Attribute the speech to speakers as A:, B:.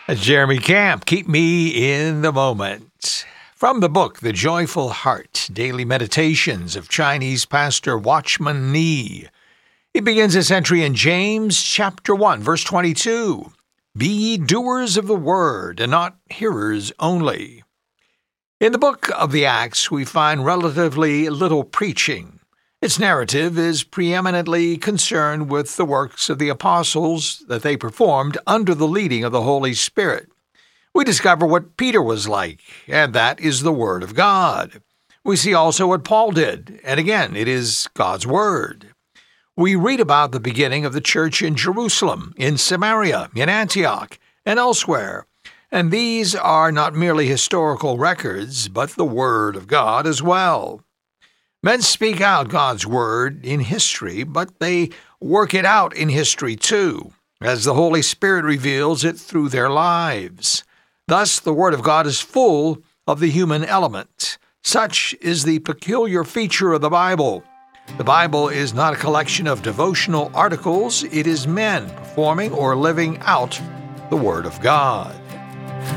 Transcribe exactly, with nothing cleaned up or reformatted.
A: That's Jeremy Camp. Keep me in the moment. From the book, The Joyful Heart, Daily Meditations of Chinese Pastor Watchman Nee. He begins his entry in James chapter one, verse twenty-two. Be ye doers of the word, and not hearers only. In the book of the Acts, we find relatively little preaching. Its narrative is preeminently concerned with the works of the apostles that they performed under the leading of the Holy Spirit. We discover what Peter was like, and that is the Word of God. We see also what Paul did, and again, it is God's Word. We read about the beginning of the church in Jerusalem, in Samaria, in Antioch, and elsewhere, and these are not merely historical records, but the Word of God as well. Men speak out God's word in history, but they work it out in history too, as the Holy Spirit reveals it through their lives. Thus, the Word of God is full of the human element. Such is the peculiar feature of the Bible. The Bible is not a collection of devotional articles. It is men performing or living out the Word of God.